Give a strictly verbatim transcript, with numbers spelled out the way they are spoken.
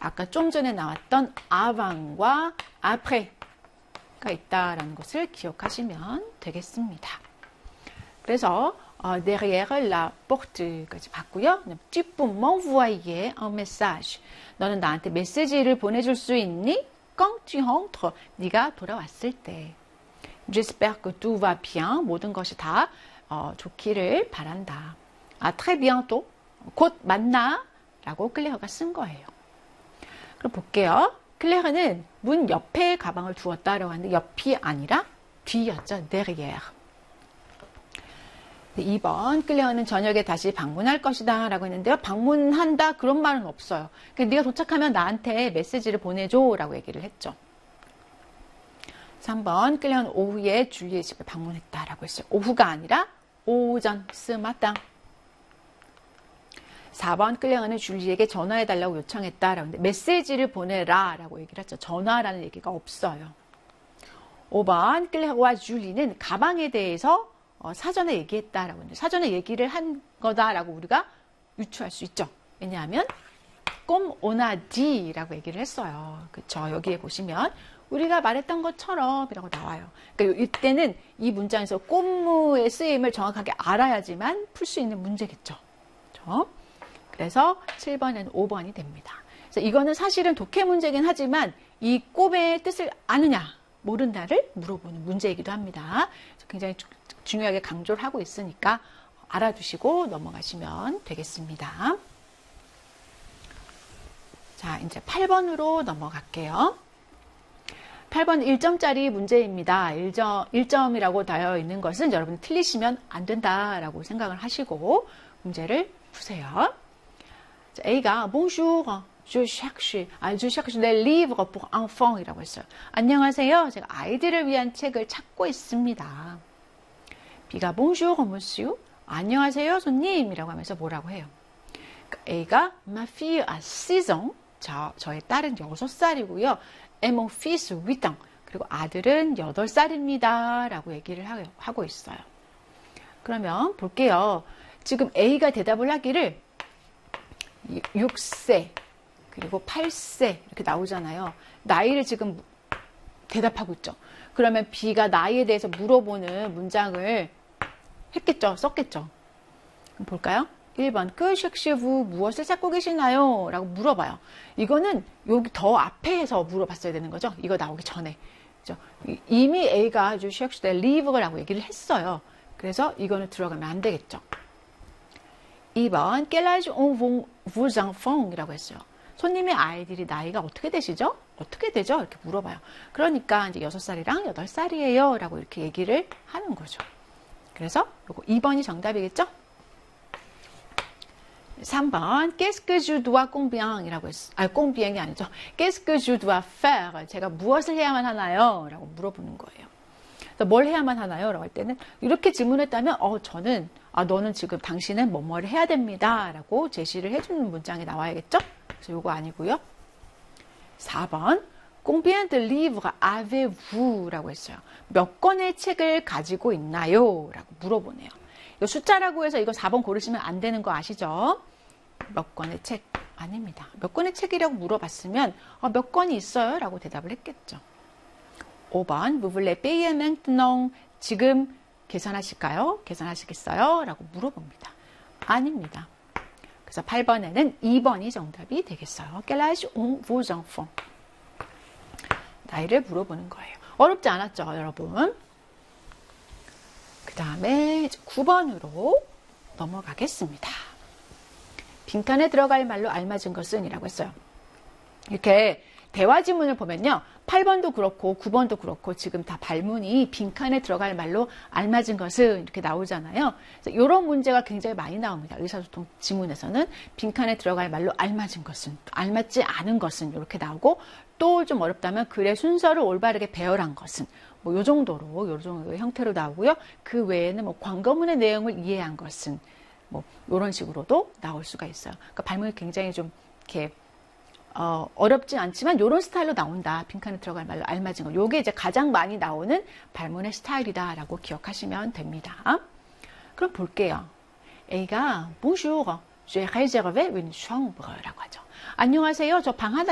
아까 좀 전에 나왔던 avant과 apres가 있다라는 것을 기억하시면 되겠습니다. 그래서 어, derrière la porte까지 봤고요. Tu peux m'envoyer un message. 너는 나한테 메시지를 보내줄 수 있니? Quand tu rentres. 네가 돌아왔을 때. J'espère que tout va bien. 모든 것이 다 어, 좋기를 바란다. 아, très bientôt. 곧 만나. 라고 클레어가 쓴 거예요. 그럼 볼게요. 클레어는 문 옆에 가방을 두었다라고 하는데 옆이 아니라 뒤였죠. derrière. 이 번 클레어는 저녁에 다시 방문할 것이다 라고 했는데요. 방문한다 그런 말은 없어요. 그러니까 네가 도착하면 나한테 메시지를 보내줘 라고 얘기를 했죠. 삼 번 클레어는 오후에 줄리의 집에 방문했다 라고 했어요. 오후가 아니라 오전 스마땅. 사 번 클레어는 줄리에게 전화해달라고 요청했다 라고 했는데 메시지를 보내라 라고 얘기를 했죠. 전화라는 얘기가 없어요. 오 번 클레어와 줄리는 가방에 대해서 어, 사전에 얘기했다라고 했는데 사전에 얘기를 한 거다라고 우리가 유추할 수 있죠. 왜냐하면 꼼 오나디라고 얘기를 했어요. 그렇죠. 여기에 보시면 우리가 말했던 것처럼 이라고 나와요. 그러니까 이때는 이 문장에서 꼼무의 쓰임을 정확하게 알아야지만 풀 수 있는 문제겠죠. 그렇죠? 그래서 칠 번에는 오 번이 됩니다. 그래서 이거는 사실은 독해 문제긴 하지만 이 꼼의 뜻을 아느냐 모른다를 물어보는 문제이기도 합니다. 굉장히 중요하게 강조를 하고 있으니까 알아두시고 넘어가시면 되겠습니다. 자, 이제 팔 번으로 넘어갈게요. 팔 번 일 점짜리 문제입니다. 일 점, 일 점이라고 되어 있는 것은 여러분 틀리시면 안 된다라고 생각을 하시고 문제를 푸세요. 자, A가 Bonjour, je cherche, 아, je cherche des livres pour enfants 이라고 했어요. 안녕하세요. 제가 아이들을 위한 책을 찾고 있습니다. B가 Bonjour, monsieur. 안녕하세요, 손님이라고 하면서 뭐라고 해요. A가 Ma fille a six ans. 저, 저의 딸은 여섯 살이고요. Et mon fils huit ans. 그리고 아들은 여덟 살입니다. 라고 얘기를 하고 있어요. 그러면 볼게요. 지금 A가 대답을 하기를 육 세 그리고 팔 세 이렇게 나오잖아요. 나이를 지금 대답하고 있죠. 그러면 B가 나이에 대해서 물어보는 문장을 했겠죠. 썼겠죠. 그럼 볼까요? 일 번 que cherchez-vous? 무엇을 찾고 계시나요? 라고 물어봐요. 이거는 여기 더 앞에서 물어봤어야 되는 거죠. 이거 나오기 전에. 그죠? 이미 A가 je cherche des livres라고 얘기를 했어요. 그래서 이거는 들어가면 안 되겠죠. 이 번 quel âge ont vos enfants? 이라고 했어요. 손님의 아이들이 나이가 어떻게 되시죠? 어떻게 되죠? 이렇게 물어봐요. 그러니까 이제 여섯 살이랑 여덟 살이에요. 라고 이렇게 얘기를 하는 거죠. 그래서 요거 이 번이 정답이겠죠? 삼 번 qu'est-ce que je dois combien? 이라고 했어요. 아, combien이 아니죠. qu'est-ce que je dois faire? 제가 무엇을 해야만 하나요? 라고 물어보는 거예요. 그래서 뭘 해야만 하나요? 라고 할 때는 이렇게 질문했다면 어, 저는 아, 너는 지금 당신은 뭐뭐를 해야 됩니다. 라고 제시를 해주는 문장이 나와야겠죠? 그래서 요거 아니고요. 사 번 combien de livres avez-vous? 라고 했어요. 몇 권의 책을 가지고 있나요? 라고 물어보네요. 이거 숫자라고 해서 이거 사 번 고르시면 안 되는 거 아시죠? 몇 권의 책? 아닙니다. 몇 권의 책이라고 물어봤으면 어, 몇 권이 있어요? 라고 대답을 했겠죠. 오 번 vous voulez payer maintenant? 지금 계산하실까요? 계산하시겠어요? 라고 물어봅니다. 아닙니다. 그래서 팔 번에는 이 번이 정답이 되겠어요. Quel âge ont vos enfants? 나이를 물어보는 거예요. 어렵지 않았죠, 여러분? 그 다음에 구 번으로 넘어가겠습니다. 빈칸에 들어갈 말로 알맞은 것은 이라고 했어요. 이렇게 대화 지문을 보면요. 팔 번도 그렇고 구 번도 그렇고 지금 다 발문이 빈칸에 들어갈 말로 알맞은 것은 이렇게 나오잖아요. 그래서 이런 문제가 굉장히 많이 나옵니다. 의사소통 지문에서는 빈칸에 들어갈 말로 알맞은 것은, 알맞지 않은 것은 이렇게 나오고 또 좀 어렵다면 글의 순서를 올바르게 배열한 것은 뭐 요 정도로 요 정도의 형태로 나오고요. 그 외에는 뭐 광거문의 내용을 이해한 것은 뭐 이런 식으로도 나올 수가 있어요. 그러니까 발문이 굉장히 좀 이렇게 어, 어렵진 않지만 이런 스타일로 나온다. 빈칸에 들어갈 말로 알맞은 거. 요게 이제 가장 많이 나오는 발문의 스타일이다라고 기억하시면 됩니다. 그럼 볼게요. A가 Bonjour, j'ai réservé une chambre 라고 하죠. 안녕하세요. 저 방 하나